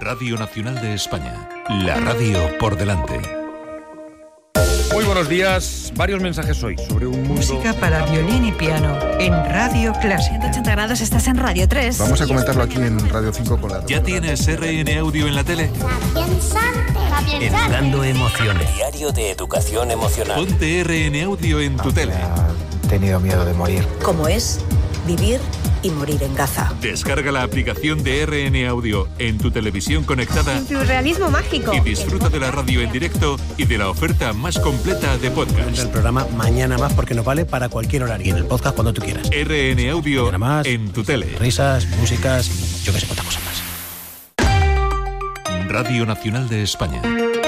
Radio Nacional de España, la radio por delante. Muy buenos días. Varios mensajes hoy sobre un mundo... Música para violín y piano en Radio Clásica. 180 grados, estás en Radio 3. Vamos a comentarlo aquí en Radio 5 con la... ¿Ya tienes RN Audio en la tele? Educando emociones. Diario de educación emocional. Ponte RN Audio en tu tele. He tenido miedo de morir. Como es vivir y morir en Gaza. Descarga la aplicación de RN Audio en tu televisión conectada. En tu realismo mágico. Y disfruta de la radio en directo y de la oferta más completa de podcast. El programa mañana más porque nos vale para cualquier horario. Y en el podcast cuando tú quieras. RN Audio más, en tu tele. Risas, músicas y yo que sé, cuántas cosas más. Radio Nacional de España.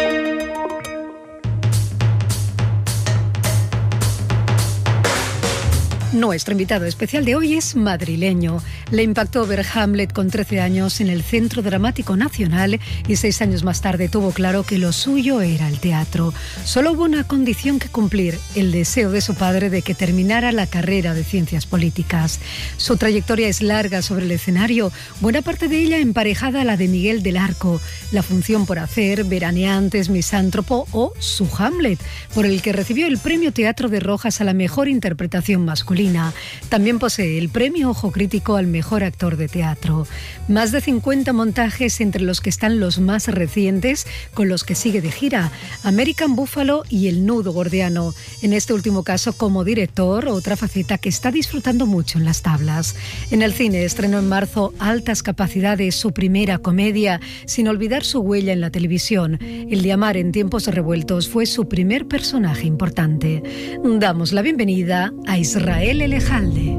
Nuestro invitado especial de hoy es madrileño. Le impactó ver Hamlet con 13 años en el Centro Dramático Nacional y 6 años más tarde tuvo claro que lo suyo era el teatro. Solo hubo una condición que cumplir, el deseo de su padre de que terminara la carrera de Ciencias Políticas. Su trayectoria es larga sobre el escenario, buena parte de ella emparejada a la de Miguel del Arco, La función por hacer, Veraneantes, Misántropo o su Hamlet, por el que recibió el Premio Teatro de Rojas a la mejor interpretación masculina. También posee el premio Ojo Crítico al mejor actor de teatro. Más de 50 montajes, entre los que están los más recientes, con los que sigue de gira: American Buffalo y El Nudo Gordiano. En este último caso como director, otra faceta que está disfrutando mucho en las tablas. En el cine estrenó en marzo Altas Capacidades, su primera comedia, sin olvidar su huella en la televisión. El de Amar en tiempos revueltos fue su primer personaje importante. Damos la bienvenida a Israel Elejalde.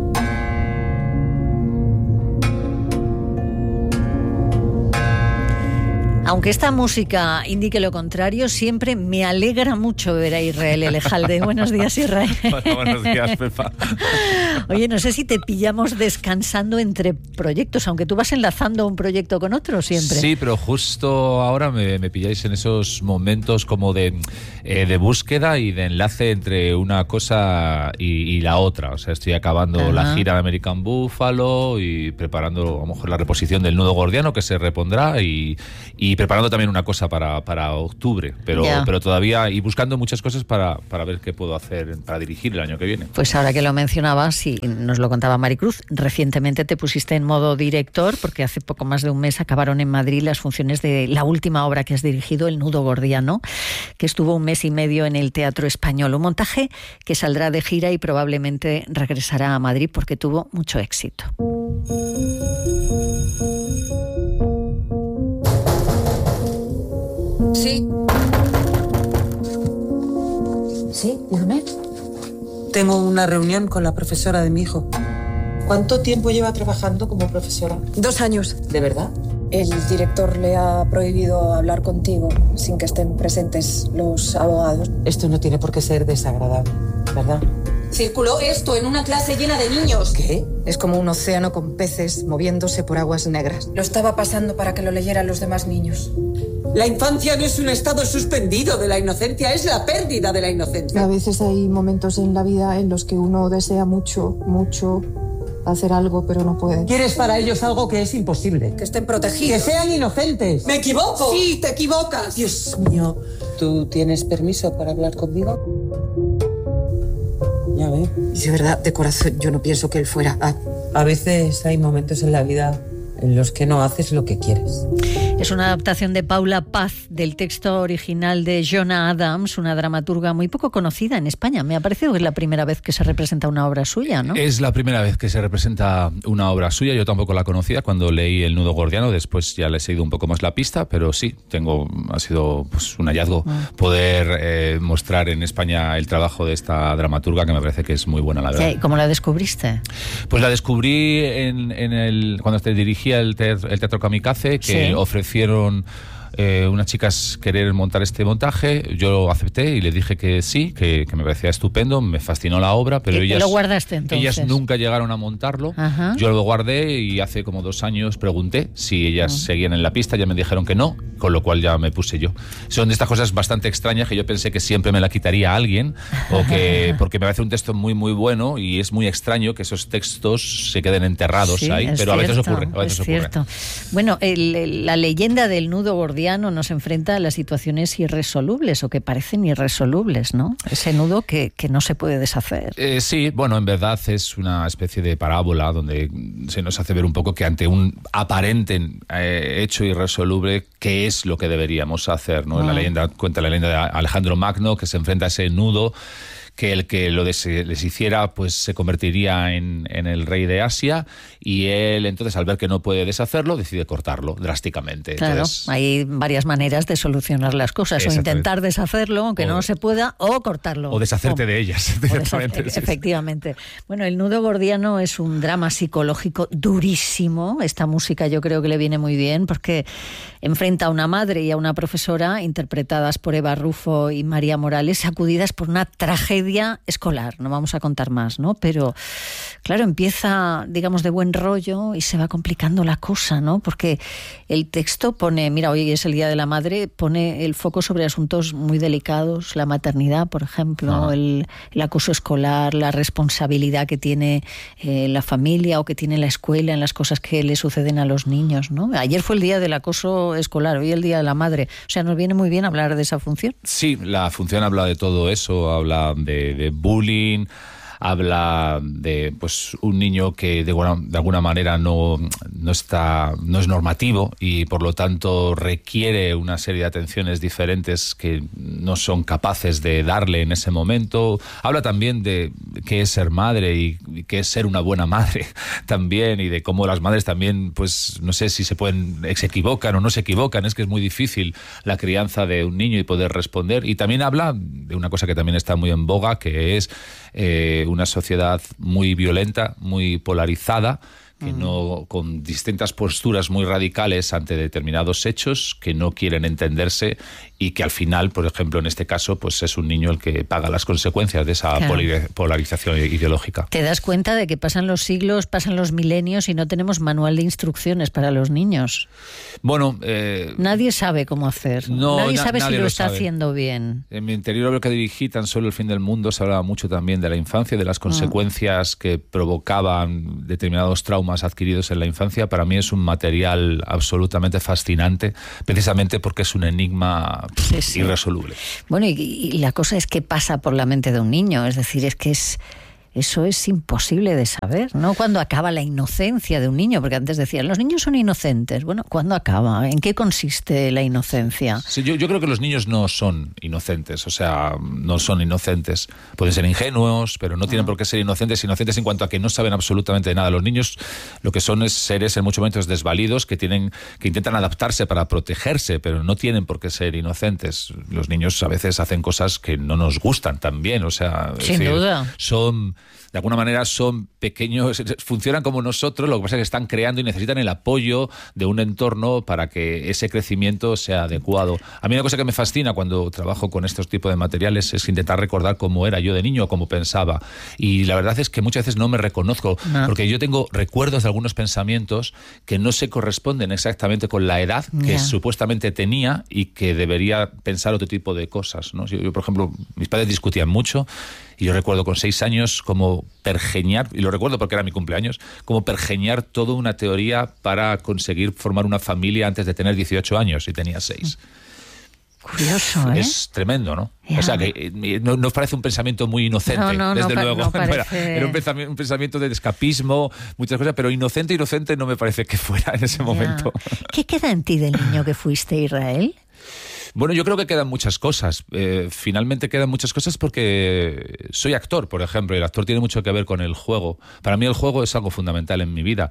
Aunque esta música indique lo contrario, siempre me alegra mucho ver a Israel Elejalde. Buenos días, Israel. Hola, buenos días, Pepa. Oye, no sé si te pillamos descansando entre proyectos, aunque tú vas enlazando un proyecto con otro siempre. Sí, pero justo ahora me pilláis en esos momentos como de búsqueda y de enlace entre una cosa y la otra. O sea, estoy acabando la gira de American Buffalo y preparando a lo mejor la reposición del Nudo Gordiano, que se repondrá, y preparando también una cosa para octubre, pero todavía, y buscando muchas cosas para ver qué puedo hacer para dirigir el año que viene. Pues ahora que lo mencionabas y nos lo contaba Maricruz, recientemente te pusiste en modo director porque hace poco más de un mes acabaron en Madrid las funciones de la última obra que has dirigido, El Nudo Gordiano, que estuvo un mes y medio en el Teatro Español, un montaje que saldrá de gira y probablemente regresará a Madrid porque tuvo mucho éxito. Sí. Sí, dígame. Tengo una reunión con la profesora de mi hijo. ¿Cuánto tiempo lleva trabajando como profesora? 2 años. ¿De verdad? El director le ha prohibido hablar contigo sin que estén presentes los abogados. Esto no tiene por qué ser desagradable, ¿verdad? Circuló esto en una clase llena de niños. ¿Qué? Es como un océano con peces moviéndose por aguas negras. Lo estaba pasando para que lo leyeran los demás niños. La infancia no es un estado suspendido de la inocencia, es la pérdida de la inocencia. A veces hay momentos en la vida en los que uno desea mucho hacer algo, pero no puede. Quieres para ellos algo que es imposible. Que estén protegidos. Que sean inocentes. ¿Me equivoco? Sí, te equivocas. Dios mío. ¿Tú tienes permiso para hablar conmigo? Ya ve. Y de verdad, de corazón, yo no pienso que él fuera... A veces hay momentos en la vida en los que no haces lo que quieres. Es una adaptación de Paula Paz del texto original de Jonah Adams, una dramaturga muy poco conocida en España. Me ha parecido que es la primera vez que se representa una obra suya, ¿no? Es la primera vez que se representa una obra suya. Yo tampoco la conocía cuando leí El Nudo Gordiano. Después ya le he seguido un poco más la pista, pero sí, ha sido pues, un hallazgo poder mostrar en España el trabajo de esta dramaturga, que me parece que es muy buena, la verdad. Sí, ¿cómo la descubriste? Pues la descubrí cuando te dirigía el teatro Kamikaze, que ofrecieron unas chicas querer montar este montaje, yo acepté y le dije que sí, que me parecía estupendo, me fascinó la obra, pero ellas... ¿Lo guardaste entonces? Ellas nunca llegaron a montarlo. Ajá. Yo lo guardé y hace como 2 años pregunté si ellas seguían en la pista, ya me dijeron que no, con lo cual ya me puse yo. Son de estas cosas bastante extrañas que yo pensé que siempre me la quitaría a alguien, porque me parece un texto muy muy bueno y es muy extraño que esos textos se queden enterrados ahí, pero a veces ocurre. Cierto. Bueno, la leyenda del nudo gordiano nos enfrenta a las situaciones irresolubles o que parecen irresolubles, ¿no? Ese nudo que no se puede deshacer. Sí, bueno, en verdad es una especie de parábola donde se nos hace ver un poco que ante un aparente hecho irresoluble, ¿qué es lo que deberíamos hacer, ¿no? Cuenta la leyenda de Alejandro Magno, que se enfrenta a ese nudo, que el que lo les hiciera pues se convertiría en el rey de Asia, y él entonces, al ver que no puede deshacerlo, decide cortarlo drásticamente. Claro, entonces, hay varias maneras de solucionar las cosas, o intentar deshacerlo, aunque no se pueda, o cortarlo. O deshacerte de ellas directamente. Efectivamente. Bueno, el nudo gordiano es un drama psicológico durísimo. Esta música yo creo que le viene muy bien porque enfrenta a una madre y a una profesora, interpretadas por Eva Rufo y María Morales, sacudidas por una tragedia escolar. No vamos a contar más, ¿no? Pero, claro, empieza, digamos, de buen rollo y se va complicando la cosa, ¿no? Porque el texto pone, mira, hoy es el Día de la Madre, pone el foco sobre asuntos muy delicados, la maternidad, por ejemplo, el acoso escolar, la responsabilidad que tiene la familia o que tiene la escuela en las cosas que le suceden a los niños, ¿no? Ayer fue el Día del Acoso Escolar, hoy el Día de la Madre. O sea, nos viene muy bien hablar de esa función. Sí, la función habla de todo eso, habla de bullying, habla de pues un niño que de alguna manera no es normativo y por lo tanto requiere una serie de atenciones diferentes que no son capaces de darle en ese momento. Habla también de qué es ser madre y qué es ser una buena madre también, y de cómo las madres también, pues no sé si se equivocan o no se equivocan, es que es muy difícil la crianza de un niño y poder responder. Y también habla de una cosa que también está muy en boga, que es una sociedad muy violenta, muy polarizada, que no, con distintas posturas muy radicales ante determinados hechos que no quieren entenderse y que al final, por ejemplo, en este caso, pues es un niño el que paga las consecuencias de esa polarización ideológica. Te das cuenta de que pasan los siglos, pasan los milenios y no tenemos manual de instrucciones para los niños. Bueno, nadie sabe cómo hacer. Nadie sabe si lo está haciendo bien. En mi anterior obra que dirigí, Tan solo el fin del mundo, se hablaba mucho también de la infancia, de las consecuencias que provocaban determinados traumas adquiridos en la infancia. Para mí es un material absolutamente fascinante, precisamente porque es un enigma irresoluble. Bueno, y la cosa es qué pasa por la mente de un niño, es decir, es que eso es imposible de saber, ¿no? ¿Cuándo acaba la inocencia de un niño? Porque antes decían, los niños son inocentes. Bueno, ¿cuándo acaba? ¿En qué consiste la inocencia? Sí, yo creo que los niños no son inocentes, o sea, no son inocentes. Pueden ser ingenuos, pero no tienen por qué ser inocentes en cuanto a que no saben absolutamente de nada. Los niños lo que son es seres en muchos momentos desvalidos que intentan adaptarse para protegerse, pero no tienen por qué ser inocentes. Los niños a veces hacen cosas que no nos gustan también, o sea, sin duda. De alguna manera son pequeños, funcionan como nosotros, lo que pasa es que están creando y necesitan el apoyo de un entorno para que ese crecimiento sea adecuado. A mí una cosa que me fascina cuando trabajo con estos tipos de materiales es intentar recordar cómo era yo de niño, cómo pensaba. Y la verdad es que muchas veces no me reconozco, porque yo tengo recuerdos de algunos pensamientos que no se corresponden exactamente con la edad que supuestamente tenía y que debería pensar otro tipo de cosas, ¿no? Yo, por ejemplo, mis padres discutían mucho. Y yo recuerdo con 6 años como pergeñar, y lo recuerdo porque era mi cumpleaños, como pergeñar toda una teoría para conseguir formar una familia antes de tener 18 años, y tenía 6. Curioso, ¿eh? Es tremendo, ¿no? O sea, que no nos parece un pensamiento muy inocente, desde luego. Era un pensamiento de escapismo, muchas cosas, pero inocente no me parece que fuera en ese momento. ¿Qué queda en ti del niño que fuiste, Israel? Bueno, yo creo que quedan muchas cosas. Finalmente quedan muchas cosas porque soy actor, por ejemplo, y el actor tiene mucho que ver con el juego. Para mí el juego es algo fundamental en mi vida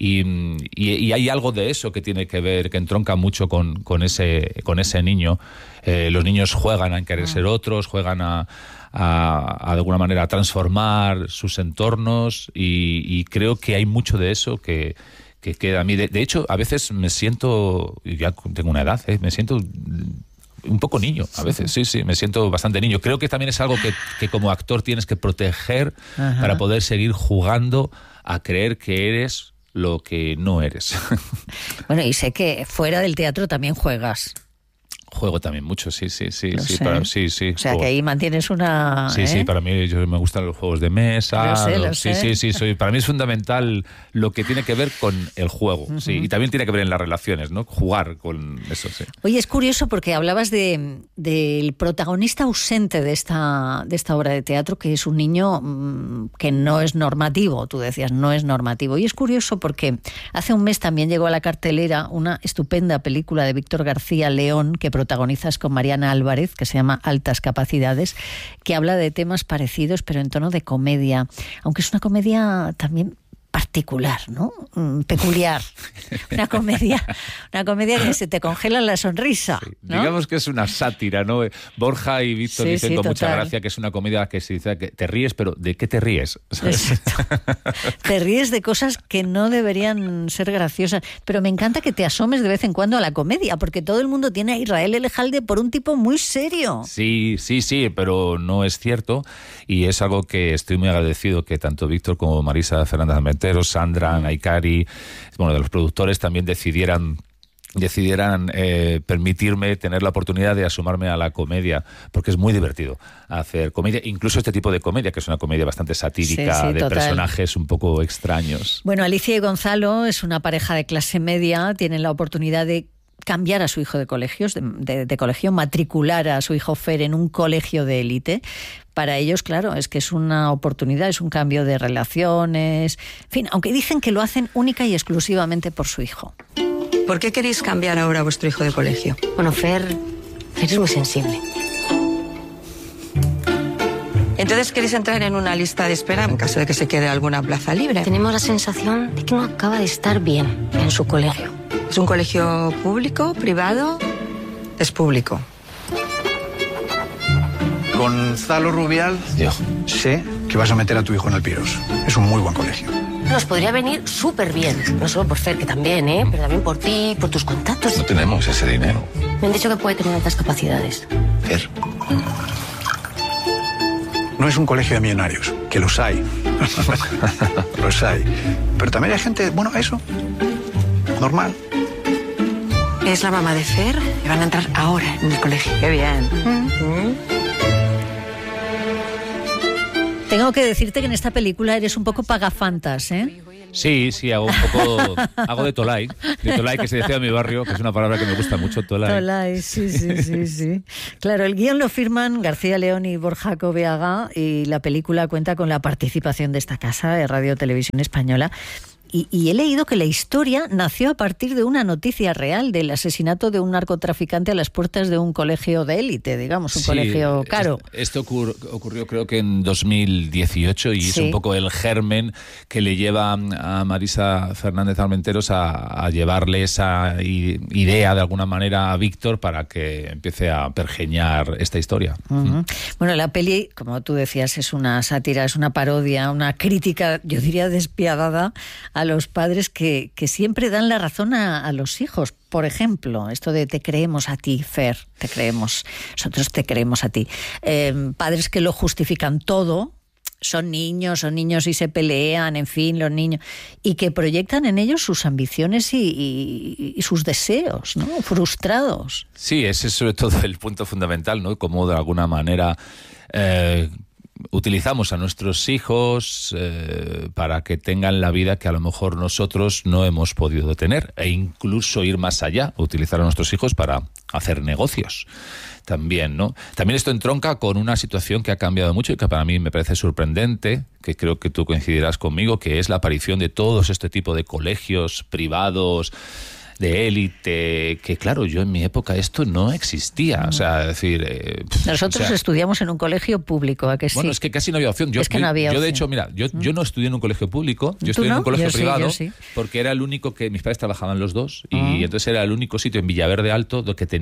y hay algo de eso que tiene que ver, que entronca mucho con ese niño. Los niños juegan a querer ser otros, juegan a de alguna manera transformar sus entornos y creo que hay mucho de eso que queda a mí. De hecho, a veces me siento, ya tengo una edad, me siento un poco niño, a veces, sí, me siento bastante niño. Creo que también es algo que como actor tienes que proteger para poder seguir jugando a creer que eres lo que no eres. Bueno, y sé que fuera del teatro también juegas. Juego también mucho, sí. Sí. O sea, que ahí mantienes una... Sí, para mí me gustan los juegos de mesa. Lo sé. Sí. Para mí es fundamental lo que tiene que ver con el juego, sí. Y también tiene que ver en las relaciones, ¿no? Jugar con eso, sí. Oye, es curioso porque hablabas del protagonista ausente de esta obra de teatro, que es un niño que no es normativo, tú decías, no es normativo. Y es curioso porque hace un mes también llegó a la cartelera una estupenda película de Víctor García León, que protagonizas con Mariana Álvarez, que se llama Altas Capacidades, que habla de temas parecidos, pero en tono de comedia, aunque es una comedia también particular, ¿no? Peculiar. Una comedia que se te congela la sonrisa, ¿no? Digamos que es una sátira, ¿no? Borja y Víctor dicen con mucha gracia que es una comedia que se dice que te ríes, pero ¿de qué te ríes? Te ríes de cosas que no deberían ser graciosas, pero me encanta que te asomes de vez en cuando a la comedia, porque todo el mundo tiene a Israel Elejalde por un tipo muy serio. Sí, pero no es cierto, y es algo que estoy muy agradecido que tanto Víctor como Marisa Fernández Armenteros, Sandra, Naikari, bueno, de los productores también decidieran permitirme tener la oportunidad de asomarme a la comedia, porque es muy divertido hacer comedia, incluso este tipo de comedia, que es una comedia bastante satírica, de total. Personajes un poco extraños. Bueno, Alicia y Gonzalo es una pareja de clase media, tienen la oportunidad de cambiar a su hijo de colegios, de colegio, matricular a su hijo Fer en un colegio de élite. Para ellos, claro, es que es una oportunidad, es un cambio de relaciones, en fin, aunque dicen que lo hacen única y exclusivamente por su hijo. ¿Por qué queréis cambiar ahora a vuestro hijo de colegio? Bueno, Fer es muy sensible. Entonces, ¿queréis entrar en una lista de espera en caso de que se quede alguna plaza libre? Tenemos la sensación de que no acaba de estar bien en su colegio. ¿Es un colegio público, privado? Es público. Gonzalo Rubial, sé que vas a meter a tu hijo en el Piros. Es un muy buen colegio. Nos podría venir súper bien. No solo por Fer, que también, pero también por ti, por tus contactos. No tenemos ese dinero. Me han dicho que puede tener altas capacidades. Fer. No es un colegio de millonarios, que los hay. Los hay. Pero también hay gente, bueno, eso, normal. Es la mamá de Fer y van a entrar ahora en el colegio. ¡Qué bien! Tengo que decirte que en esta película eres un poco pagafantas, ¿eh? Sí, hago un poco, hago de Tolai, que se decía en mi barrio, que es una palabra que me gusta mucho, Tolai. Sí. Claro, el guión lo firman García León y Borja Coveaga, y la película cuenta con la participación de esta casa de Radio Televisión Española. Y he leído que la historia nació a partir de una noticia real del asesinato de un narcotraficante a las puertas de un colegio de élite, digamos, un colegio caro. Esto ocurrió creo que en 2018 y es un poco el germen que le lleva a Marisa Fernández Armenteros a llevarle esa idea de alguna manera a Víctor para que empiece a pergeñar esta historia. Bueno, la peli, como tú decías, es una sátira, es una parodia, una crítica, yo diría despiadada, a los padres que siempre dan la razón a los hijos. Por ejemplo, esto de te creemos a ti, Fer, te creemos, nosotros te creemos a ti. Padres que lo justifican todo, son niños y se pelean, en fin, los niños, y que proyectan en ellos sus ambiciones y sus deseos, ¿no? Frustrados. Sí, ese es sobre todo el punto fundamental, ¿no? Como de alguna manera utilizamos a nuestros hijos para que tengan la vida que a lo mejor nosotros no hemos podido tener, e incluso ir más allá, utilizar a nuestros hijos para hacer negocios también, ¿no? También esto entronca con una situación que ha cambiado mucho y que para mí me parece sorprendente, que creo que tú coincidirás conmigo, que es la aparición de todos este tipo de colegios privados de élite, que claro, yo en mi época esto no existía, o sea, es decir... Nosotros estudiamos en un colegio público, ¿a que sí? Bueno, es que casi no había opción. Yo de hecho, mira, yo no estudié en un colegio público, yo estudié en un colegio privado, porque era el único que mis padres trabajaban los dos, y entonces era el único sitio en Villaverde Alto que tenía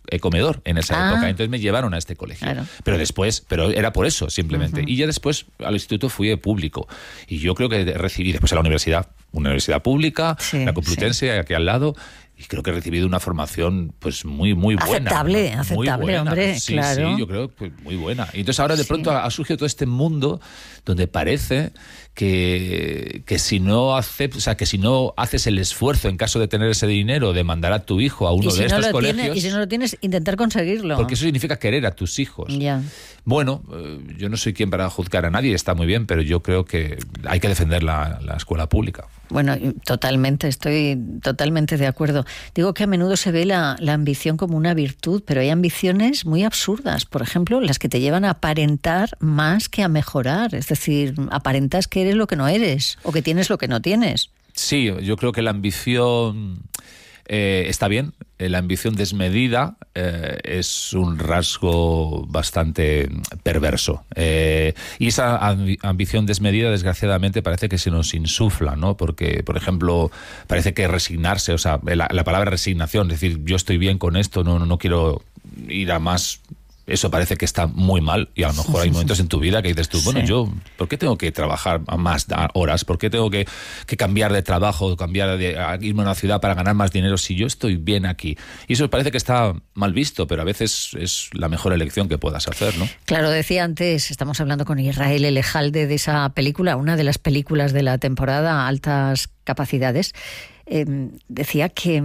comedor en esa época, entonces me llevaron a este colegio. Claro. Pero era por eso, simplemente. Y ya después al instituto fui de público. Y yo creo que recibí después a la universidad, una universidad pública, la Complutense, aquí al lado. Y creo que he recibido una formación pues muy buena. Aceptable, muy buena. Hombre, sí, claro. Sí, yo creo que muy buena. Y entonces ahora de pronto ha surgido todo este mundo donde parece que si no haces el esfuerzo en caso de tener ese dinero de mandar a tu hijo a uno de estos colegios... Y si no lo tienes, intentar conseguirlo. Porque eso significa querer a tus hijos. Ya. Bueno, yo no soy quien para juzgar a nadie, está muy bien, pero yo creo que hay que defender la escuela pública. Bueno, totalmente, estoy totalmente de acuerdo. Digo que a menudo se ve la ambición como una virtud, pero hay ambiciones muy absurdas. Por ejemplo, las que te llevan a aparentar más que a mejorar. Es decir, aparentas que eres lo que no eres o que tienes lo que no tienes. Sí, yo creo que la ambición está bien. La ambición desmedida es un rasgo bastante perverso. Y esa ambición desmedida, desgraciadamente, parece que se nos insufla, ¿no? Porque, por ejemplo, parece que resignarse, o sea, la palabra resignación, es decir, yo estoy bien con esto, no quiero ir a más... Eso parece que está muy mal y a lo mejor hay momentos en tu vida que dices tú, bueno, yo, ¿por qué tengo que trabajar a más horas? ¿Por qué tengo que cambiar de trabajo, irme a una ciudad para ganar más dinero si yo estoy bien aquí? Y eso parece que está mal visto, pero a veces es la mejor elección que puedas hacer, ¿no? Claro, decía antes, estamos hablando con Israel Elejalde de esa película, una de las películas de la temporada, Altas Capacidades. Decía que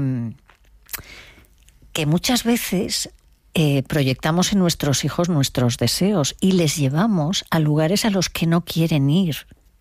muchas veces... proyectamos en nuestros hijos nuestros deseos y les llevamos a lugares a los que no quieren ir.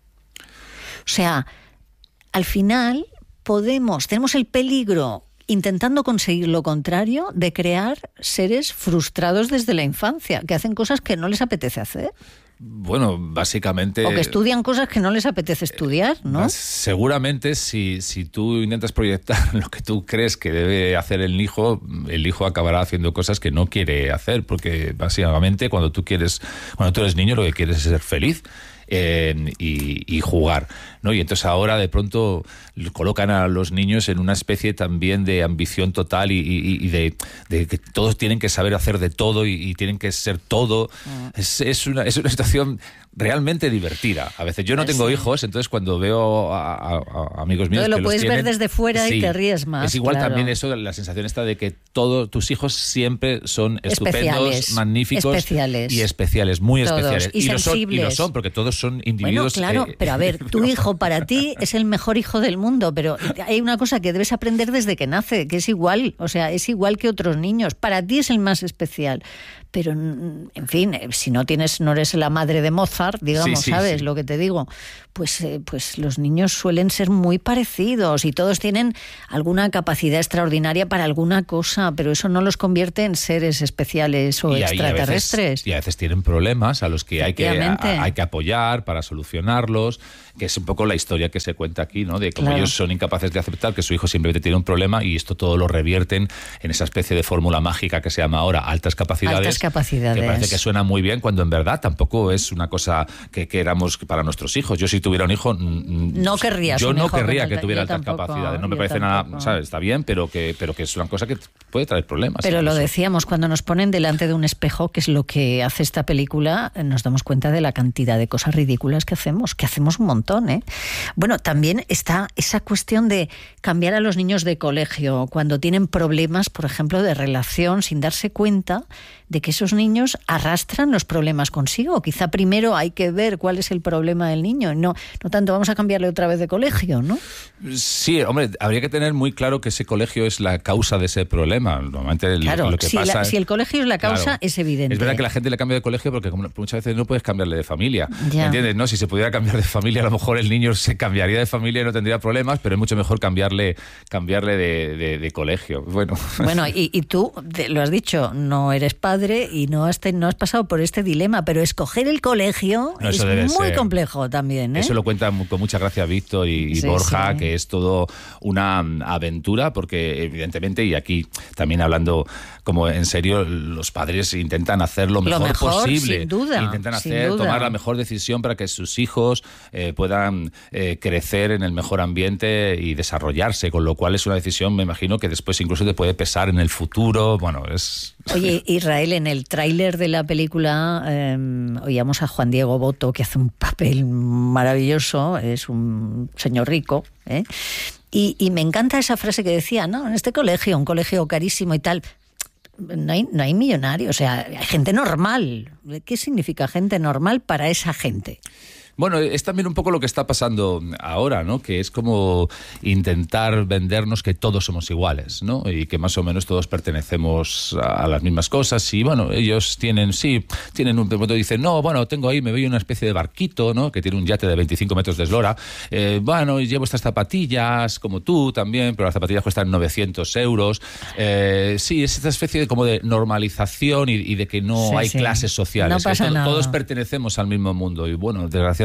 O sea, al final tenemos el peligro, intentando conseguir lo contrario, de crear seres frustrados desde la infancia, que hacen cosas que no les apetece hacer. Bueno, básicamente... O que estudian cosas que no les apetece estudiar, ¿no? Seguramente si tú intentas proyectar lo que tú crees que debe hacer el hijo acabará haciendo cosas que no quiere hacer, porque básicamente cuando tú eres niño lo que quieres es ser feliz. Y jugar, ¿no? Y entonces ahora de pronto colocan a los niños en una especie también de ambición total y de que todos tienen que saber hacer de todo y tienen que ser todo. Es una situación realmente divertida. A veces yo no tengo hijos, entonces cuando veo a amigos míos que lo puedes ver desde fuera y te ríes más. Es igual también eso, la sensación esta de que todos tus hijos siempre son estupendos, magníficos y especiales, muy todos, especiales. Y sensibles. Lo son, porque todos son individuos... Bueno, claro, pero a ver, tu hijo para ti es el mejor hijo del mundo, pero hay una cosa que debes aprender desde que nace, que es igual, o sea, es igual que otros niños. Para ti es el más especial. Pero, en fin, si no eres la madre de Mozart, digamos, ¿sabes lo que te digo? Pues los niños suelen ser muy parecidos y todos tienen alguna capacidad extraordinaria para alguna cosa, pero eso no los convierte en seres especiales o extraterrestres. Y a veces tienen problemas a los que hay que apoyar para solucionarlos, que es un poco la historia que se cuenta aquí, ¿no? De cómo ellos son incapaces de aceptar que su hijo simplemente tiene un problema y esto todo lo revierten en esa especie de fórmula mágica que se llama ahora altas capacidades. Que parece que suena muy bien cuando en verdad tampoco es una cosa que queramos para nuestros hijos. Yo si tuviera un hijo no querría que tuviera altas capacidades. No me parece nada, ¿sabes? Está bien, pero que es una cosa que puede traer problemas. Pero lo decíamos, cuando nos ponen delante de un espejo, que es lo que hace esta película, nos damos cuenta de la cantidad de cosas ridículas que hacemos un montón, ¿eh? Bueno, también está esa cuestión de cambiar a los niños de colegio cuando tienen problemas, por ejemplo, de relación, sin darse cuenta de que esos niños arrastran los problemas consigo. Quizá primero hay que ver cuál es el problema del niño, no tanto vamos a cambiarle otra vez de colegio, ¿no? Sí, hombre, habría que tener muy claro que ese colegio es la causa de ese problema. Normalmente lo que pasa si el colegio es la causa, es evidente. Es verdad que la gente le cambia de colegio porque muchas veces no puedes cambiarle de familia. ¿Entiendes? ¿No? Si se pudiera cambiar de familia, a lo mejor el niño se cambiaría de familia y no tendría problemas, pero es mucho mejor cambiarle de colegio. Bueno, y tú lo has dicho, no eres padre y no has pasado por este dilema, pero escoger el colegio es muy complejo también, ¿eh? Eso lo cuenta con mucha gracia Víctor y Borja, que es todo una aventura, porque evidentemente, y aquí también hablando como en serio, los padres intentan hacer lo mejor posible. Sin duda, intentan tomar la mejor decisión para que sus hijos puedan crecer en el mejor ambiente y desarrollarse, con lo cual es una decisión, me imagino, que después incluso te puede pesar en el futuro. Bueno, es... Oye, Israel, en el tráiler de la película oíamos a Juan Diego Boto, que hace un papel maravilloso, es un señor rico, y me encanta esa frase que decía, ¿no? En este colegio, un colegio carísimo y tal, no hay millonarios, o sea, hay gente normal. ¿Qué significa gente normal para esa gente? Bueno, es también un poco lo que está pasando ahora, ¿no? Que es como intentar vendernos que todos somos iguales, ¿no? Y que más o menos todos pertenecemos a las mismas cosas. Y bueno, ellos tienen un momento, dicen, no, bueno, tengo ahí, me veo una especie de barquito, ¿no? Que tiene un yate de 25 metros de eslora. Bueno, llevo estas zapatillas, como tú también, pero las zapatillas cuestan 900 euros. Sí, es esta especie de como de normalización y de que no hay clases sociales. No pasa nada. Todos pertenecemos al mismo mundo. Y bueno, desgraciadamente